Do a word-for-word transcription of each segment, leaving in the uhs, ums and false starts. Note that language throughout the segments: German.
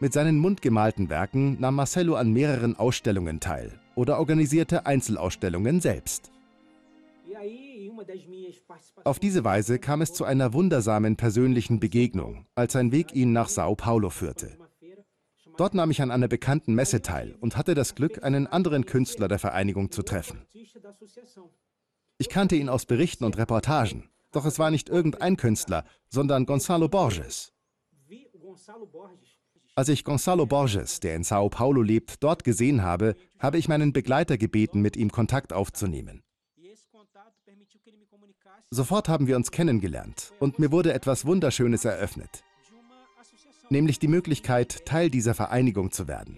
Mit seinen mundgemalten Werken nahm Marcelo an mehreren Ausstellungen teil oder organisierte Einzelausstellungen selbst. Auf diese Weise kam es zu einer wundersamen persönlichen Begegnung, als sein Weg ihn nach Sao Paulo führte. Dort nahm ich an einer bekannten Messe teil und hatte das Glück, einen anderen Künstler der Vereinigung zu treffen. Ich kannte ihn aus Berichten und Reportagen, doch es war nicht irgendein Künstler, sondern Gonçalo Borges. Als ich Gonçalo Borges, der in Sao Paulo lebt, dort gesehen habe, habe ich meinen Begleiter gebeten, mit ihm Kontakt aufzunehmen. Sofort haben wir uns kennengelernt und mir wurde etwas Wunderschönes eröffnet, nämlich die Möglichkeit, Teil dieser Vereinigung zu werden.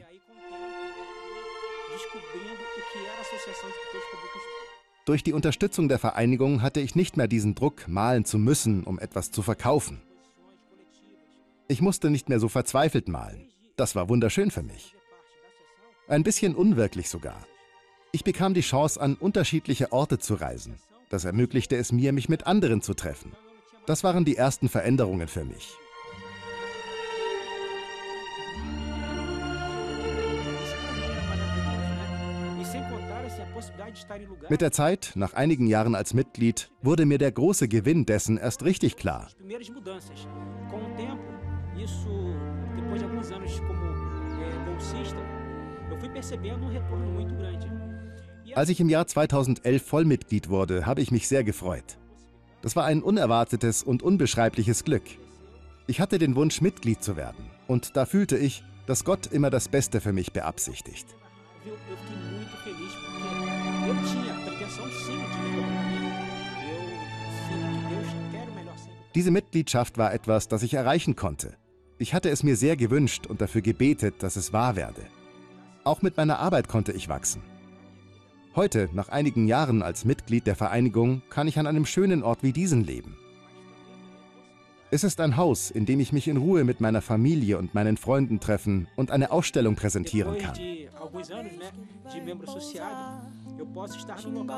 Durch die Unterstützung der Vereinigung hatte ich nicht mehr diesen Druck, malen zu müssen, um etwas zu verkaufen. Ich musste nicht mehr so verzweifelt malen. Das war wunderschön für mich. Ein bisschen unwirklich sogar. Ich bekam die Chance, an unterschiedliche Orte zu reisen. Das ermöglichte es mir, mich mit anderen zu treffen. Das waren die ersten Veränderungen für mich. Mit der Zeit, nach einigen Jahren als Mitglied, wurde mir der große Gewinn dessen erst richtig klar. Als ich im Jahr zweitausendelf Vollmitglied wurde, habe ich mich sehr gefreut. Das war ein unerwartetes und unbeschreibliches Glück. Ich hatte den Wunsch, Mitglied zu werden, und da fühlte ich, dass Gott immer das Beste für mich beabsichtigt. Diese Mitgliedschaft war etwas, das ich erreichen konnte. Ich hatte es mir sehr gewünscht und dafür gebetet, dass es wahr werde. Auch mit meiner Arbeit konnte ich wachsen. Heute, nach einigen Jahren als Mitglied der Vereinigung, kann ich an einem schönen Ort wie diesen leben. Es ist ein Haus, in dem ich mich in Ruhe mit meiner Familie und meinen Freunden treffen und eine Ausstellung präsentieren kann.